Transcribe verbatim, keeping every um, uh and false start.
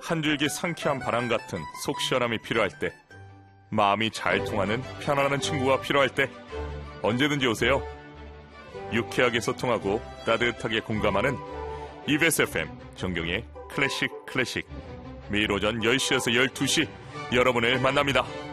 한 줄기 상쾌한 바람 같은 속 시원함이 필요할 때, 마음이 잘 통하는 편안한 친구가 필요할 때 언제든지 오세요. 유쾌하게 소통하고 따뜻하게 공감하는 이비에스 에프엠 정경의 클래식 클래식, 매일 오전 열 시에서 열두 시 여러분을 만납니다.